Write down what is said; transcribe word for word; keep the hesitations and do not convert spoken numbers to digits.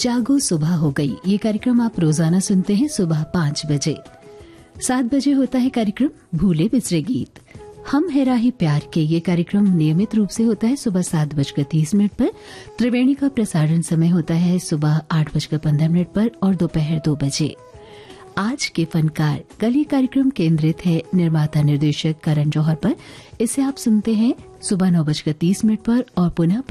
जागो सुबह हो गई। ये कार्यक्रम आप रोजाना सुनते हैं सुबह पाँच बजे। सात बजे होता है कार्यक्रम भूले बिसरे गीत। हम है राही प्यार के। ये कार्यक्रम नियमित रूप से होता है सुबह सात बजकर तीस मिनट पर। त्रिवेणी का प्रसारण समय होता है सुबह आठ बजकर पंद्रह मिनट पर और दोपहर दो बजे। आज के फनकार। कल ये कार्यक्रम केंद्रित है निर्माता निर्देशक करण जौहर पर। इसे आप सुनते हैं सुबह नौ बजकर तीस मिनट पर और पुनः